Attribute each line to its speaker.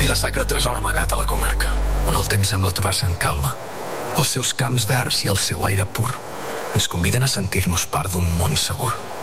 Speaker 1: de sacre tresor amagat a la comarca, on el temps sembla trobar-se en calma. Els seus camps verds i el seu aire pur ens conviden a sentir-nos part d'un món segur.